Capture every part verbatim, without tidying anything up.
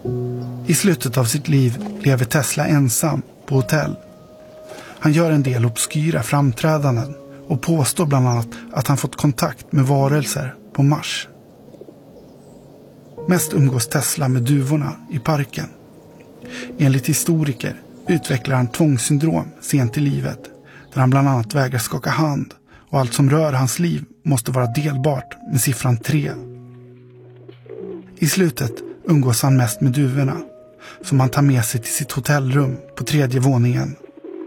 I slutet av sitt liv lever Tesla ensam på hotell. Han gör en del obskyra framträdanden och påstår bland annat att han fått kontakt med varelser på Mars. Mest umgås Tesla med duvorna i parken. Enligt historiker utvecklar han tvångssyndrom sent i livet, där han bland annat vägrar skaka hand och allt som rör hans liv måste vara delbart med siffran tre. I slutet umgås han mest med duvorna, som han tar med sig till sitt hotellrum på tredje våningen.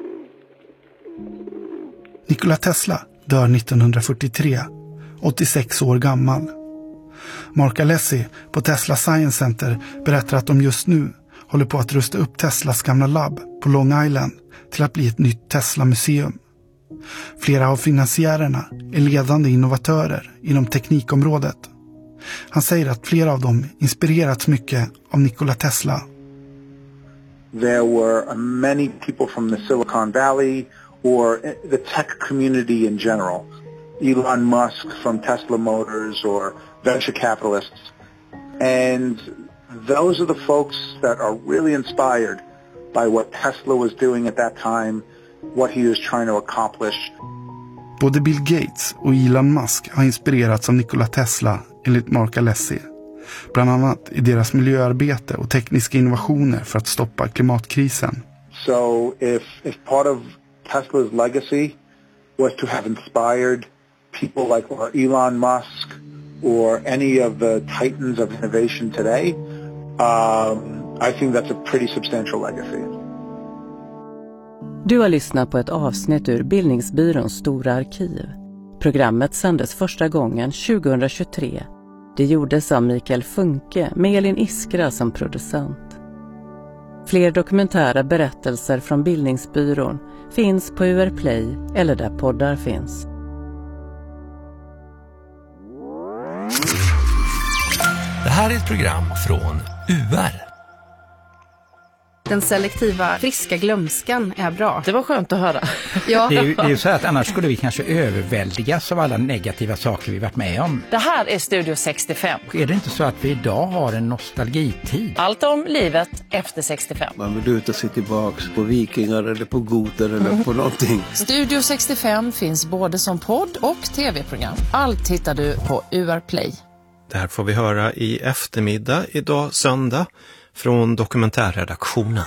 Nikola Tesla dör nittonhundrafyrtiotre, åttiosex år gammal. Mark Alessi på Tesla Science Center berättar att de just nu håller på att rusta upp Teslas gamla labb på Long Island till att bli ett nytt Tesla-museum. Flera av finansiärerna är ledande innovatörer inom teknikområdet. Han säger att flera av dem inspirerats mycket av Nikola Tesla. There were many people from the Silicon Valley or the tech community in general. Elon Musk from Tesla Motors or venture capitalists. And those are the folks that are really inspired by what Tesla was doing at that time, what he was trying to accomplish. Både Bill Gates och Elon Musk har inspirerats av Nikola Tesla enligt Mark Alessi, bland annat i deras miljöarbete och tekniska innovationer för att stoppa klimatkrisen. So if, if part of Tesla's legacy was to have inspired people like or Elon Musk or any of the titans of innovation today, um, I think that's a pretty substantial legacy. Du har lyssnat på ett avsnitt ur Bildningsbyråns stora arkiv. Programmet sändes första gången tjugohundratjugotre. Det gjordes av Mikael Funke med Elin Iskra som producent. Fler dokumentära berättelser från Bildningsbyrån finns på U R Play eller där poddar finns. Det här är ett program från U R. Den selektiva friska glömskan är bra. Det var skönt att höra. Ja. Det är ju, det är ju så att annars skulle vi kanske överväldigas av alla negativa saker vi varit med om. Det här är Studio sextiofem. Är det inte så att vi idag har en nostalgitid? Allt om livet efter sextiofem. Man vill ut och se tillbaka på vikingar eller på goter eller på någonting. Studio sextiofem finns både som podd och tv-program. Allt hittar du på U R Play. Det här får vi höra i eftermiddag, idag söndag, från dokumentärredaktionen.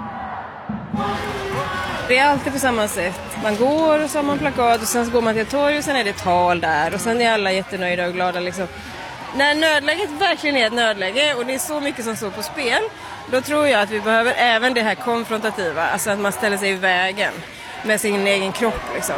Det är alltid på samma sätt. Man går och så har man plakat och sen så går man till ett torg och sen är det tal där. Och sen är alla jättenöjda och glada liksom. När nödläget verkligen är ett nödläge och det är så mycket som står på spel, då tror jag att vi behöver även det här konfrontativa. Alltså att man ställer sig i vägen med sin egen kropp liksom.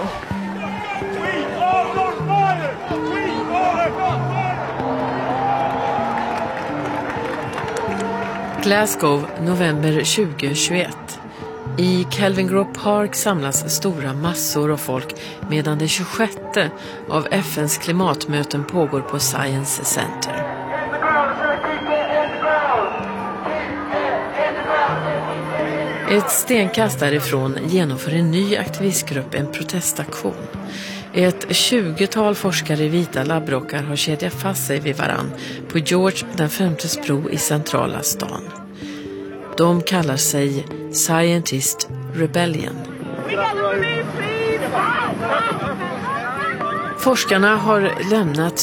Glasgow, november tjugohundratjugoett. I Kelvingrove Park samlas stora massor av folk medan det tjugosjätte av F N:s klimatmöten pågår på Science Center. Ett stenkast därifrån genomför en ny aktivistgrupp en protestaktion. Ett tjugotal forskare i vita labbrockar har kedjat fast sig vid varann på George den femtes bro i centrala stan. De kallar sig Scientist Rebellion. Forskarna har lämnat